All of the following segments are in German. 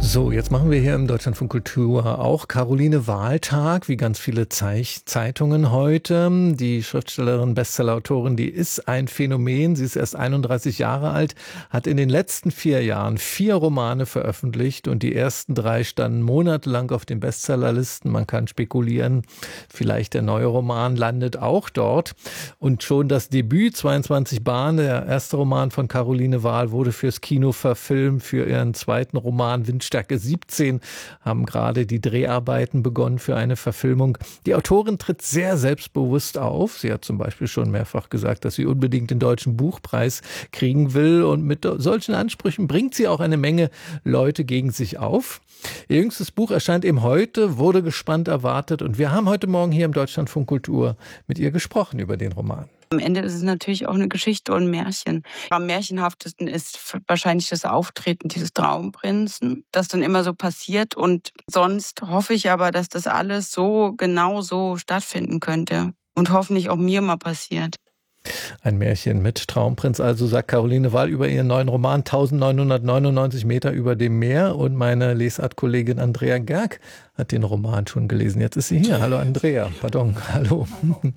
So, jetzt machen wir hier im Deutschlandfunk Kultur auch Caroline-Wahl-Tag, wie ganz viele Zeitungen heute. Die Schriftstellerin, Bestsellerautorin, die ist ein Phänomen. Sie ist erst 31 Jahre alt, hat in den letzten 4 Jahren 4 Romane veröffentlicht und die ersten 3 standen monatelang auf den Bestsellerlisten. Man kann spekulieren, vielleicht der neue Roman landet auch dort. Und schon das Debüt 22 Bahnen, der erste Roman von Caroline Wahl, wurde fürs Kino verfilmt. Für ihren zweiten Roman Windstärke 17 haben gerade die Dreharbeiten begonnen für eine Verfilmung. Die Autorin tritt sehr selbstbewusst auf. Sie hat zum Beispiel schon mehrfach gesagt, dass sie unbedingt den Deutschen Buchpreis kriegen will. Und mit solchen Ansprüchen bringt sie auch eine Menge Leute gegen sich auf. Ihr jüngstes Buch erscheint eben heute, wurde gespannt erwartet. Und wir haben heute Morgen hier im Deutschlandfunk Kultur mit ihr gesprochen über den Roman. Am Ende ist es natürlich auch eine Geschichte und ein Märchen. Am märchenhaftesten ist wahrscheinlich das Auftreten dieses Traumprinzen, das dann immer so passiert. Und sonst hoffe ich aber, dass das alles so genau so stattfinden könnte und hoffentlich auch mir mal passiert. Ein Märchen mit Traumprinz, also sagt Caroline Wahl über ihren neuen Roman 1999 Meter über dem Meer. Und meine Lesartkollegin Andrea Gerg hat den Roman schon gelesen. Jetzt ist sie hier. Hallo Andrea, pardon, hallo.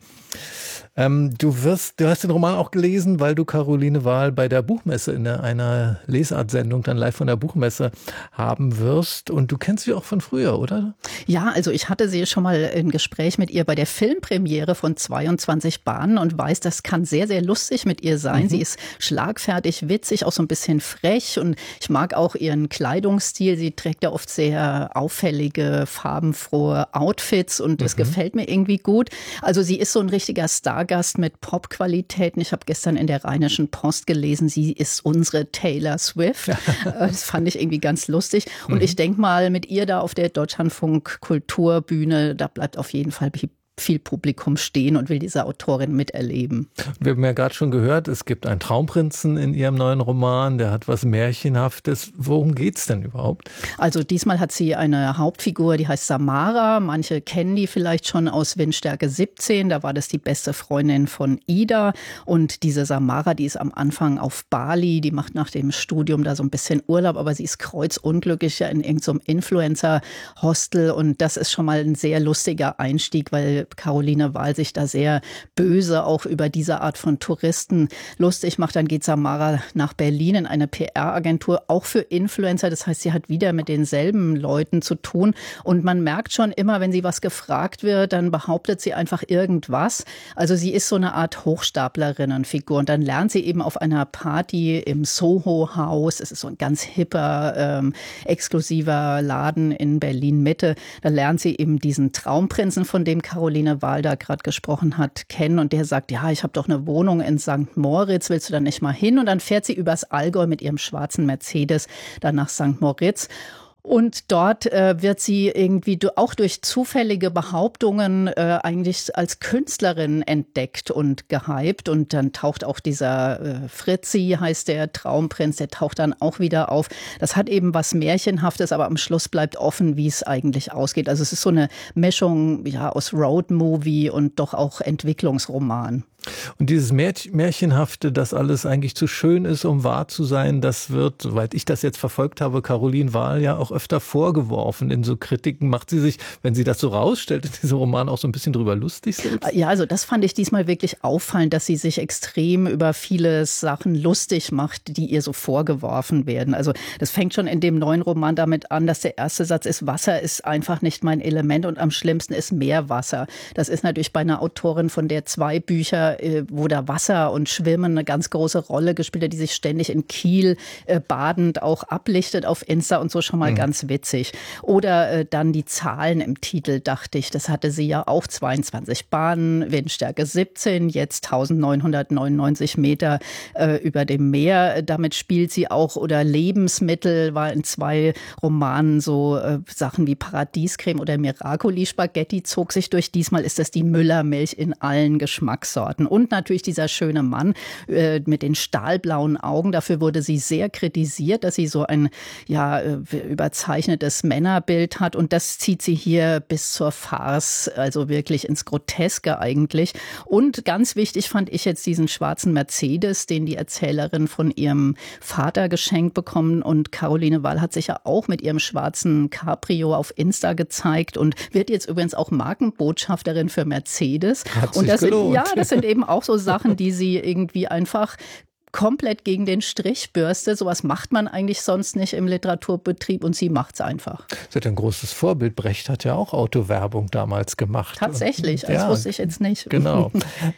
Du hast den Roman auch gelesen, weil du Caroline Wahl bei der Buchmesse in einer Lesartsendung dann live von der Buchmesse haben wirst. Und du kennst sie auch von früher, oder? Ja, also ich hatte sie schon mal im Gespräch mit ihr bei der Filmpremiere von 22 Bahnen und weiß, das kann sehr, sehr lustig mit ihr sein. Sie ist schlagfertig, witzig, auch so ein bisschen frech und ich mag auch ihren Kleidungsstil. Sie trägt ja oft sehr auffällige, farbenfrohe Outfits und das gefällt mir irgendwie gut. Also sie ist so ein richtiger Stargast mit Popqualitäten. Ich habe gestern in der Rheinischen Post gelesen, sie ist unsere Taylor Swift. Das fand ich irgendwie ganz lustig. Und ich denke mal, mit ihr da auf der Deutschlandfunk Kulturbühne, da bleibt auf jeden Fall viel Publikum stehen und will diese Autorin miterleben. Wir haben ja gerade schon gehört, es gibt einen Traumprinzen in ihrem neuen Roman, der hat was Märchenhaftes. Worum geht's denn überhaupt? Also diesmal hat sie eine Hauptfigur, die heißt Samara. Manche kennen die vielleicht schon aus Windstärke 17. Da war das die beste Freundin von Ida. Und diese Samara, die ist am Anfang auf Bali. Die macht nach dem Studium da so ein bisschen Urlaub, aber sie ist kreuzunglücklich ja in irgendeinem Influencer-Hostel. Und das ist schon mal ein sehr lustiger Einstieg, weil Caroline Wahl sich da sehr böse auch über diese Art von Touristen lustig macht. Dann geht Samara nach Berlin in eine PR-Agentur, auch für Influencer. Das heißt, sie hat wieder mit denselben Leuten zu tun. Und man merkt schon immer, wenn sie was gefragt wird, dann behauptet sie einfach irgendwas. Also sie ist so eine Art Hochstaplerinnenfigur. Und dann lernt sie eben auf einer Party im Soho-Haus, es ist so ein ganz hipper, exklusiver Laden in Berlin-Mitte, da lernt sie eben diesen Traumprinzen, von dem Caroline Wahl da gerade gesprochen hat, kennen. Und der sagt, ja, ich habe doch eine Wohnung in St. Moritz, willst du da nicht mal hin? Und dann fährt sie übers Allgäu mit ihrem schwarzen Mercedes dann nach St. Moritz. Und dort wird sie irgendwie auch durch zufällige Behauptungen eigentlich als Künstlerin entdeckt und gehypt. Und dann taucht auch dieser Fritzi, heißt der Traumprinz, der taucht dann auch wieder auf. Das hat eben was Märchenhaftes, aber am Schluss bleibt offen, wie es eigentlich ausgeht. Also es ist so eine Mischung ja, aus Roadmovie und doch auch Entwicklungsroman. Und dieses Märchenhafte, das alles eigentlich zu schön ist, um wahr zu sein, das wird, soweit ich das jetzt verfolgt habe, Caroline Wahl ja auch öfter vorgeworfen. In so Kritiken macht sie sich, wenn sie das so rausstellt, in diesem Roman auch so ein bisschen drüber lustig selbst. Ja, also das fand ich diesmal wirklich auffallend, dass sie sich extrem über viele Sachen lustig macht, die ihr so vorgeworfen werden. Also das fängt schon in dem neuen Roman damit an, dass der erste Satz ist, Wasser ist einfach nicht mein Element und am schlimmsten ist Meerwasser. Das ist natürlich bei einer Autorin, von der 2 Bücher, wo da Wasser und Schwimmen eine ganz große Rolle gespielt hat, die sich ständig in Kiel badend auch ablichtet auf Insta und so, schon mal ganz witzig. Oder dann die Zahlen im Titel, dachte ich, das hatte sie ja auch, 22 Bahnen, Windstärke 17, jetzt 1999 Meter über dem Meer. Damit spielt sie auch, oder Lebensmittel, war in 2 Romanen so Sachen wie Paradiescreme oder Miracoli Spaghetti zog sich durch. Diesmal ist das die Müllermilch in allen Geschmackssorten. hatten. Und natürlich dieser schöne Mann mit den stahlblauen Augen. Dafür wurde sie sehr kritisiert, dass sie so ein überzeichnetes Männerbild hat. Und das zieht sie hier bis zur Farce, also wirklich ins Groteske eigentlich. Und ganz wichtig fand ich jetzt diesen schwarzen Mercedes, den die Erzählerin von ihrem Vater geschenkt bekommen. Und Caroline Wahl hat sich ja auch mit ihrem schwarzen Cabrio auf Insta gezeigt und wird jetzt übrigens auch Markenbotschafterin für Mercedes. Hat und sich gelohnt. Das sind eben auch so Sachen, die sie irgendwie einfach komplett gegen den Strich bürstet. Sowas macht man eigentlich sonst nicht im Literaturbetrieb und sie macht es einfach. Sie hat ein großes Vorbild. Brecht hat ja auch Autowerbung damals gemacht. Tatsächlich, das wusste ich jetzt nicht. Genau.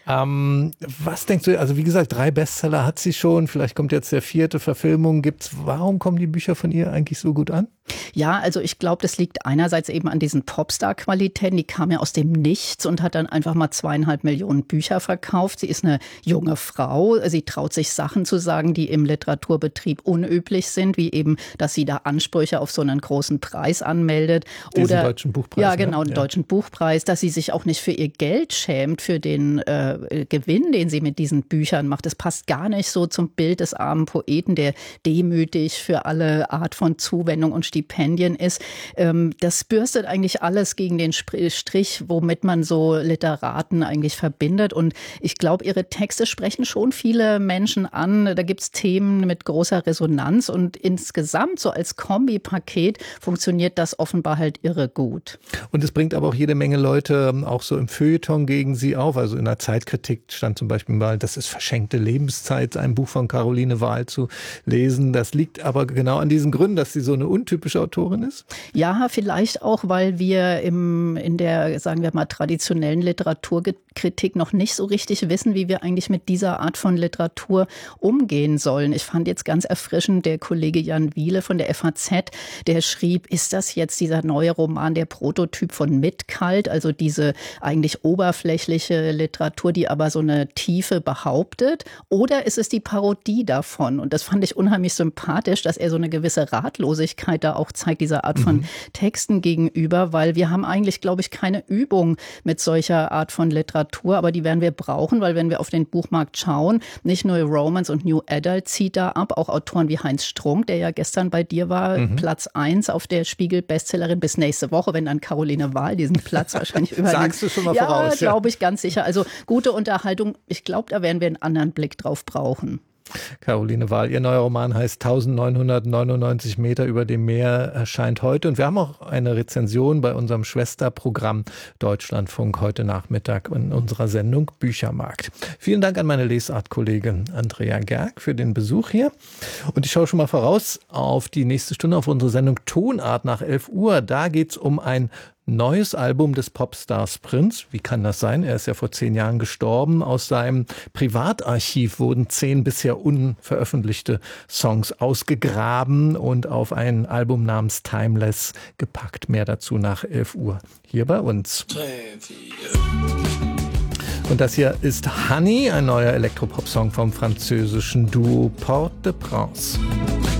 Was denkst du, also wie gesagt, 3 Bestseller hat sie schon, vielleicht kommt jetzt der 4. Verfilmung. Warum kommen die Bücher von ihr eigentlich so gut an? Ja, also ich glaube, das liegt einerseits eben an diesen Popstar-Qualitäten. Die kam ja aus dem Nichts und hat dann einfach mal 2,5 Millionen Bücher verkauft. Sie ist eine junge Frau. Sie traut sich Sachen zu sagen, die im Literaturbetrieb unüblich sind, wie eben, dass sie da Ansprüche auf so einen großen Preis anmeldet. Diesen deutschen Buchpreis. Ja, genau, den deutschen Buchpreis, dass sie sich auch nicht für ihr Geld schämt, für den Gewinn, den sie mit diesen Büchern macht. Das passt gar nicht so zum Bild des armen Poeten, der demütig für alle Art von Zuwendung und Stipendien ist. Das bürstet eigentlich alles gegen den Strich, womit man so Literaten eigentlich verbindet. Und ich glaube, ihre Texte sprechen schon viele Menschen an. Da gibt es Themen mit großer Resonanz und insgesamt so als Kombipaket funktioniert das offenbar halt irre gut. Und es bringt aber auch jede Menge Leute auch so im Feuilleton gegen sie auf. Also in der Zeitkritik stand zum Beispiel mal, das ist verschenkte Lebenszeit, ein Buch von Caroline Wahl zu lesen. Das liegt aber genau an diesen Gründen, dass sie so eine untypische Autorin ist? Ja, vielleicht auch, weil wir in der, sagen wir mal, traditionellen Literaturkritik noch nicht so richtig wissen, wie wir eigentlich mit dieser Art von Literatur umgehen sollen. Ich fand jetzt ganz erfrischend, der Kollege Jan Wiele von der FAZ, der schrieb, ist das jetzt dieser neue Roman der Prototyp von Mitkalt, also diese eigentlich oberflächliche Literatur, die aber so eine Tiefe behauptet, oder ist es die Parodie davon? Und das fand ich unheimlich sympathisch, dass er so eine gewisse Ratlosigkeit da auch zeigt, dieser Art von Texten gegenüber, weil wir haben eigentlich, glaube ich, keine Übung mit solcher Art von Literatur, aber die werden wir brauchen, weil wenn wir auf den Buchmarkt schauen, nicht nur Romance und New Adult zieht da ab, auch Autoren wie Heinz Strunk, der ja gestern bei dir war, Platz 1 auf der Spiegel-Bestsellerin bis nächste Woche, wenn dann Caroline Wahl diesen Platz wahrscheinlich übernimmt. Sagst du schon mal voraus? Ja, glaube ich ganz sicher. Also gute Unterhaltung, ich glaube, da werden wir einen anderen Blick drauf brauchen. Caroline Wahl, ihr neuer Roman heißt 1999 Meter über dem Meer, erscheint heute. Und wir haben auch eine Rezension bei unserem Schwesterprogramm Deutschlandfunk heute Nachmittag in unserer Sendung Büchermarkt. Vielen Dank an meine Lesart-Kollegin Andrea Gerg für den Besuch hier. Und ich schaue schon mal voraus auf die nächste Stunde, auf unsere Sendung Tonart nach 11 Uhr. Da geht es um ein neues Album des Popstars Prince. Wie kann das sein? Er ist ja vor 10 Jahren gestorben. Aus seinem Privatarchiv wurden 10 bisher unveröffentlichte Songs ausgegraben und auf ein Album namens Timeless gepackt. Mehr dazu nach 11 Uhr hier bei uns. Und das hier ist Honey, ein neuer Elektropop-Song vom französischen Duo Port de Prince.